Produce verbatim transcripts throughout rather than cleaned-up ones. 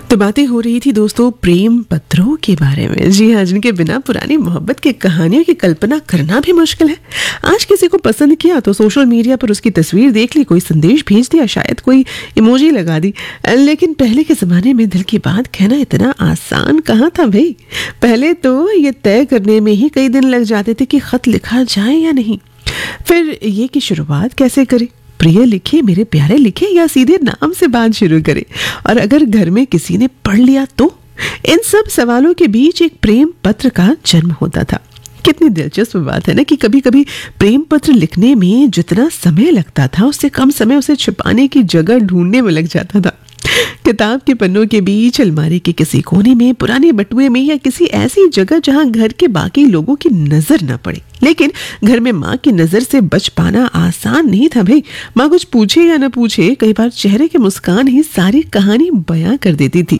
तो बातें हो रही थी दोस्तों प्रेम पत्रों के बारे में। जी हाँ, जिनके बिना पुरानी मोहब्बत की कहानियों की कल्पना करना भी मुश्किल है। आज किसी को पसंद किया तो सोशल मीडिया पर उसकी तस्वीर देख ली, कोई संदेश भेज दिया, शायद कोई इमोजी लगा दी। लेकिन पहले के ज़माने में दिल की बात कहना इतना आसान कहाँ था भाई। पहले तो ये तय करने में ही कई दिन लग जाते थे कि खत लिखा जाए या नहीं, फिर ये कि शुरुआत कैसे करें, प्रिय लिखे, मेरे प्यारे लिखे या सीधे नाम से बात शुरू करे। और अगर घर में किसी ने पढ़ लिया तो इन सब सवालों के बीच एक प्रेम पत्र का जन्म होता था। कितनी दिलचस्प बात है ना कि कभी कभी प्रेम पत्र लिखने में जितना समय लगता था उससे कम समय उसे छिपाने की जगह ढूंढने में लग जाता था। किताब के पन्नों के बीच, अलमारी के किसी कोने में, पुराने बटुए में या किसी ऐसी जगह जहां घर के बाकी लोगों की नजर न पड़े। लेकिन घर में माँ की नजर से बच पाना आसान नहीं था भाई। माँ कुछ पूछे या न पूछे, कई बार चेहरे की मुस्कान ही सारी कहानी बयां कर देती थी।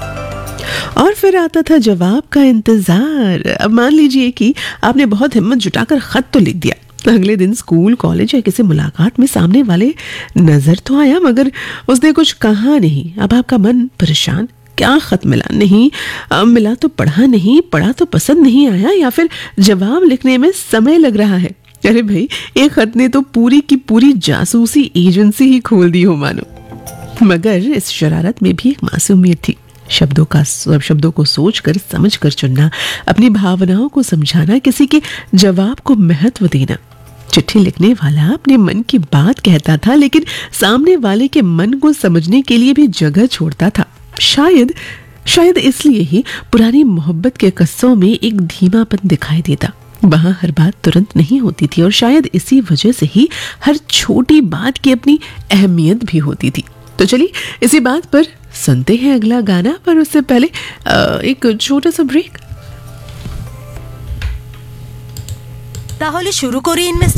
और फिर आता था जवाब का इंतजार। अब मान लीजिए कि आपने बहुत हिम्मत जुटाकर खत तो लिख दिया। अगले दिन स्कूल, कॉलेज या किसी मुलाकात में सामने वाले नजर तो आया मगर उसने कुछ कहा नहीं। अब आपका मन परेशान, क्या खत मिला नहीं, अब मिला तो पढ़ा नहीं, पढ़ा तो पसंद नहीं आया, या फिर जवाब लिखने में समय लग रहा है। अरे भाई, एक खत ने तो पूरी की पूरी जासूसी एजेंसी ही खोल दी हो मानो। मगर इस शरारत में भी एक मासूमियत थी। शब्दों का शब्दों को सोचकर समझकर चुनना, अपनी भावनाओं को समझाना, किसी के जवाब को महत्व देना। चिट्ठी लिखने वाला अपने मन की बात कहता था लेकिन सामने वाले के मन को समझने के लिए भी जगह छोड़ता था। शायद शायद इसलिए ही पुरानी मोहब्बत के किस्सों में एक धीमापन दिखाई देता। वहां हर बात तुरंत नहीं होती थी और शायद इसी वजह से ही हर छोटी बात की अपनी अहमियत भी होती थी। तो चलिए इसी बात पर सुनते हैं अगला गाना, पर उससे पहले एक छोटा सा ब्रेक। তাহলে শুরু করি ইনভেস্ট